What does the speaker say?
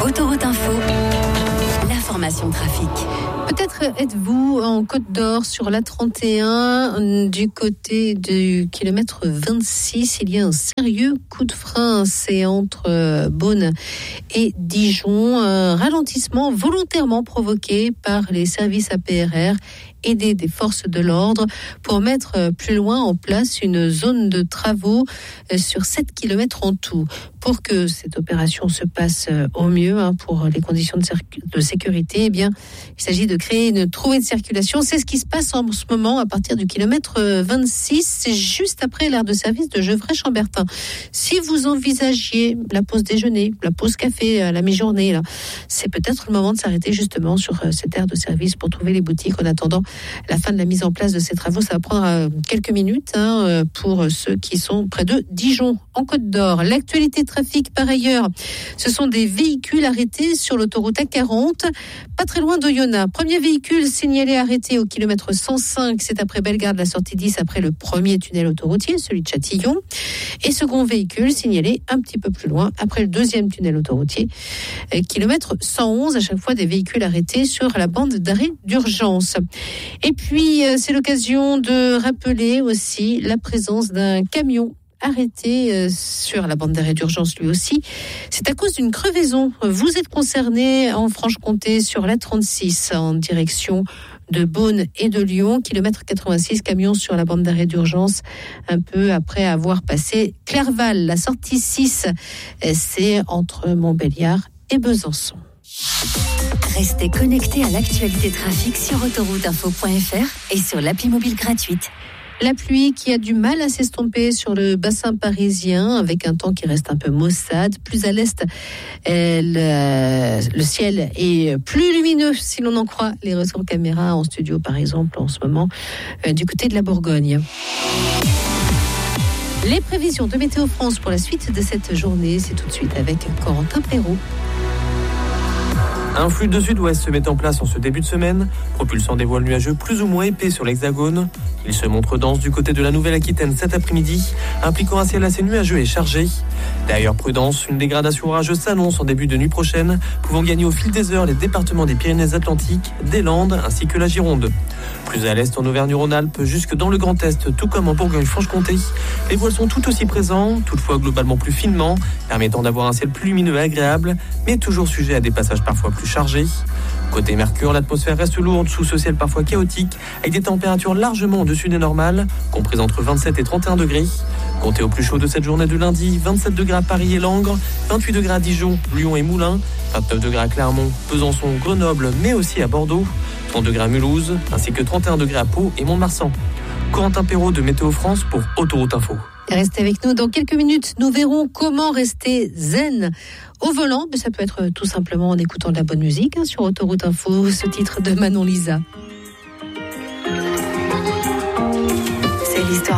Autoroute Info, l'information trafic. Peut-être êtes-vous en Côte d'Or sur l'A31 du côté du kilomètre 26. Il y a un sérieux coup de frein. C'est entre Beaune et Dijon. Un ralentissement volontairement provoqué par les services APRR aidés des forces de l'ordre pour mettre plus loin en place une zone de travaux sur 7 km en tout. Pour que cette opération se passe au mieux, pour les conditions de sécurité, eh bien, il s'agit de créer une trouée de circulation. C'est ce qui se passe en ce moment à partir du kilomètre 26. C'est juste après l'aire de service de Gevrey-Chambertin. Si vous envisagiez la pause déjeuner, la pause café à la mi-journée, là, c'est peut-être le moment de s'arrêter justement sur cette aire de service pour trouver les boutiques en attendant la fin de la mise en place de ces travaux. Ça va prendre quelques minutes pour ceux qui sont près de Dijon, en Côte d'Or. L'actualité trafic, par ailleurs, ce sont des véhicules arrêtés sur l'autoroute A40, pas très loin d'Oyonnax. Premier véhicule signalé arrêté au kilomètre 105, c'est après Bellegarde, la sortie 10, après le premier tunnel autoroutier, celui de Châtillon. Et second véhicule signalé un petit peu plus loin, après le deuxième tunnel autoroutier, kilomètre 111, à chaque fois des véhicules arrêtés sur la bande d'arrêt d'urgence. Et puis, c'est l'occasion de rappeler aussi la présence d'un camion arrêté sur la bande d'arrêt d'urgence lui aussi. C'est à cause d'une crevaison. Vous êtes concerné en Franche-Comté sur l'A36 en direction de Beaune et de Lyon, kilomètre 86, camion sur la bande d'arrêt d'urgence un peu après avoir passé Clerval. La sortie 6, c'est entre Montbéliard et Besançon. Restez connectés à l'actualité trafic sur autorouteinfo.fr et sur l'appli mobile gratuite. La pluie qui a du mal à s'estomper sur le bassin parisien avec un temps qui reste un peu maussade. Plus à l'est, le ciel est plus lumineux si l'on en croit les retours caméra en studio par exemple en ce moment du côté de la Bourgogne. Les prévisions de Météo France pour la suite de cette journée, c'est tout de suite avec Corentin Perrault. Un flux de sud-ouest se met en place en ce début de semaine, propulsant des voiles nuageux plus ou moins épais sur l'Hexagone. Il se montre dense du côté de la Nouvelle-Aquitaine cet après-midi, impliquant un ciel assez nuageux et chargé. D'ailleurs, prudence, une dégradation orageuse s'annonce en début de nuit prochaine, pouvant gagner au fil des heures les départements des Pyrénées-Atlantiques, des Landes ainsi que la Gironde. Plus à l'est en Auvergne-Rhône-Alpes, jusque dans le Grand Est, tout comme en Bourgogne-Franche-Comté, les voiles sont tout aussi présents, toutefois globalement plus finement, permettant d'avoir un ciel plus lumineux et agréable, mais toujours sujet à des passages parfois plus chargés. Côté Mercure, l'atmosphère reste lourde sous ce ciel parfois chaotique, avec des températures largement au-dessus des normales, comprises entre 27 et 31 degrés. Comptez au plus chaud de cette journée de lundi, 27 degrés à Paris et Langres, 28 degrés à Dijon, Lyon et Moulins, 29 degrés à Clermont, Besançon, Grenoble, mais aussi à Bordeaux, 30 degrés à Mulhouse, ainsi que 31 degrés à Pau et Mont-de-Marsan. Corentin Perrault de Météo France pour Autoroute Info. Restez avec nous. Dans quelques minutes, nous verrons comment rester zen au volant. Mais ça peut être tout simplement en écoutant de la bonne musique sur Autoroute Info, ce titre de Manon Lisa.